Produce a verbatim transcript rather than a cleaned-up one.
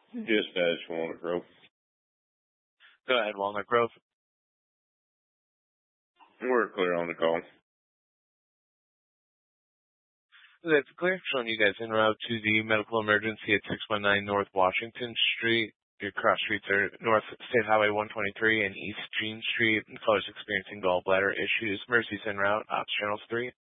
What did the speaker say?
Dispatch Walnut Grove. Go ahead, Walnut Grove. We're clear on the call. That's clear. Showing you guys en route to the medical emergency at six one nine North Washington Street. Your cross streets are North State Highway one twenty-three and East Jean Street. Callers experiencing gallbladder issues. Mercy's en route. Ops channels three.